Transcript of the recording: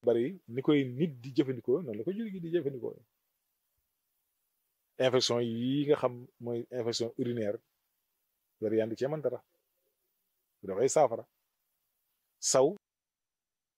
bari ni koy nit di jëfandikoo noonu la ko jur gi di jëfandikoo infection yi nga xam mooy infection urinaire variante cee mën dara da koy saafara saw